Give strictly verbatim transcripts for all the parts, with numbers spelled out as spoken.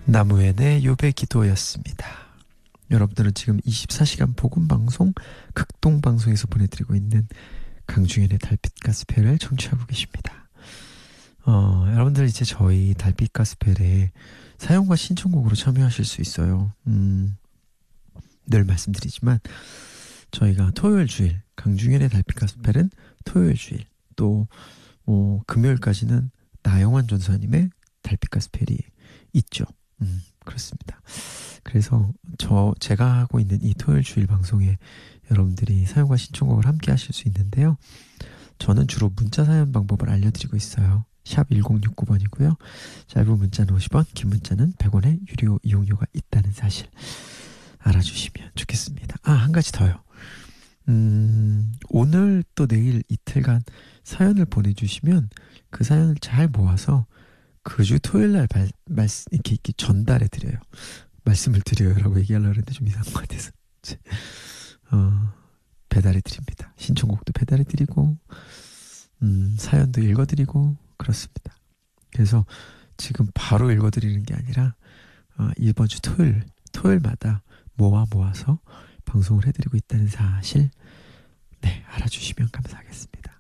나무엔의 요배 기도였습니다. 여러분들은 지금 이십사 시간 복음방송 극동방송에서 보내드리고 있는 강중현의 달빛 가스펠을 청취하고 계십니다. 어, 여러분들 이제 저희 달빛 가스펠에 사연과 신청곡으로 참여하실 수 있어요. 음, 늘 말씀드리지만 저희가 토요일 주일 강중현의 달빛 가스펠은 토요일 주일 또 어, 금요일까지는 나영환 전사님의 달빛 가스펠이 있죠. 음, 그렇습니다. 그래서 저 제가 하고 있는 이 토요일 주일 방송에 여러분들이 사연과 신청곡을 함께 하실 수 있는데요. 저는 주로 문자 사연 방법을 알려드리고 있어요. 샵 일공육구 번이고요. 짧은 문자는 오십 원, 긴 문자는 백 원의 유료 이용료가 있다는 사실 알아주시면 좋겠습니다. 아, 한 가지 더요. 음, 오늘 또 내일 이틀간 사연을 보내주시면 그 사연을 잘 모아서 그 주 토요일날 말, 말, 이렇게, 이렇게 전달해 드려요. 말씀을 드려요 라고 얘기하려고 했는데 좀 이상한 것 같아서 어, 배달해 드립니다. 신청곡도 배달해 드리고 음, 사연도 읽어 드리고 그렇습니다. 그래서 지금 바로 읽어 드리는 게 아니라 어, 이번 주 토요일 토요일마다 모아 모아서 방송을 해드리고 있다는 사실 네 알아주시면 감사하겠습니다.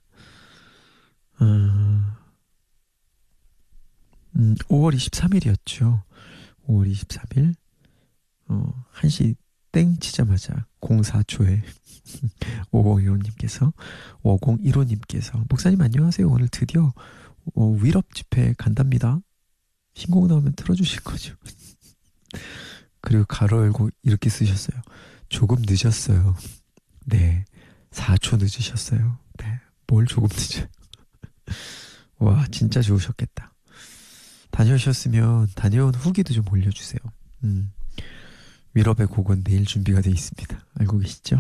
어, 음, 오월 이십삼일이었죠. 오월 이십삼일 어, 한 시 땡 치자마자 공사 초에 오공일오님께서 오공일오님께서 목사님 안녕하세요. 오늘 드디어 어, 위럽 집회 간답니다. 신곡 나오면 틀어주실 거죠? 그리고 가로 열고 이렇게 쓰셨어요. 조금 늦었어요. 네, 사 초 늦으셨어요. 네, 뭘 조금 늦어요. 와, 진짜 좋으셨겠다. 다녀오셨으면 다녀온 후기도 좀 올려주세요. 음, 위럽의 곡은 내일 준비가 되어 있습니다. 알고 계시죠?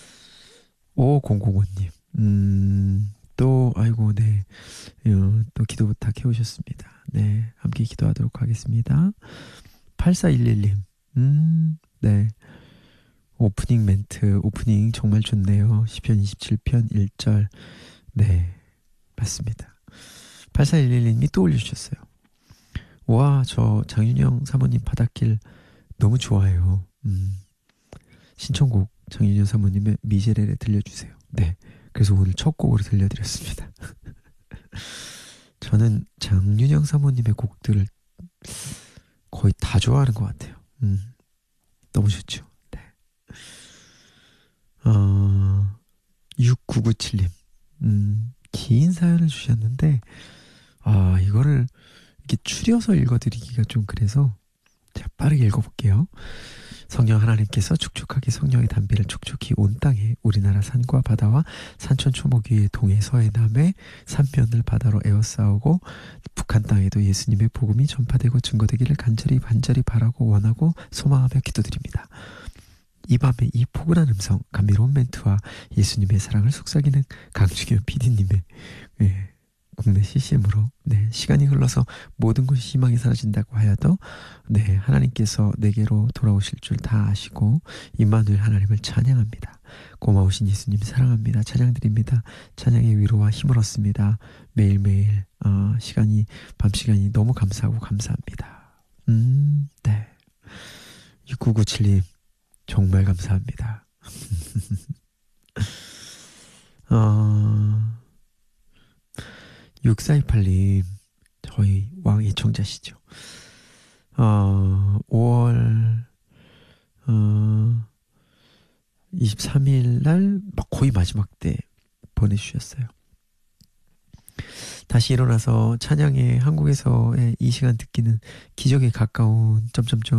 오공공오님 음, 또 아이고 네 어, 또 기도 부탁해 오셨습니다. 네, 함께 기도하도록 하겠습니다. 팔사일일님 음, 네, 오프닝 멘트 오프닝 정말 좋네요. 시편 이십칠 편 일 절 네, 맞습니다. 팔사일일님이 또 올려주셨어요. 와, 저 장윤영 사모님 바닷길 너무 좋아해요. 음, 신청곡 장윤영 사모님의 미제렐에 들려주세요. 네, 그래서 오늘 첫 곡으로 들려드렸습니다. 저는 장윤영 사모님의 곡들을 거의 다 좋아하는 것 같아요. 음, 너무 좋죠. 네. 어, 육구구칠님 음, 긴 사연을 주셨는데 아, 이거를 이렇게 추려서 읽어드리기가 좀 그래서 제가 빠르게 읽어볼게요. 성령 하나님께서 축축하게 성령의 담비를 촉촉히 온 땅에 우리나라 산과 바다와 산천 초목 위에 동해 서해 남해 삼면을 바다로 에워싸우고 북한 땅에도 예수님의 복음이 전파되고 증거되기를 간절히 간절히 바라고 원하고 소망하며 기도드립니다. 이 밤에 이 포근한 음성, 감미로운 멘트와 예수님의 사랑을 속삭이는 강중현 피디님의 예, 국내 씨씨엠으로 네, 시간이 흘러서 모든 것이 희망이 사라진다고 하여도 네, 하나님께서 내게로 돌아오실 줄 다 아시고 임마누엘 하나님을 찬양합니다. 고마우신 예수님 사랑합니다. 찬양드립니다. 찬양의 위로와 힘을 얻습니다. 매일매일 어, 시간이 밤 시간이 너무 감사하고 감사합니다. 음, 네. 육구구칠님 정말 감사합니다. 어... 육사이팔님 저희 왕 애청자시죠. 어, 오월 어, 이십삼일날 거의 마지막 때 보내주셨어요. 다시 일어나서 찬양의 한국에서의 이 시간 듣기는 기적에 가까운 점점점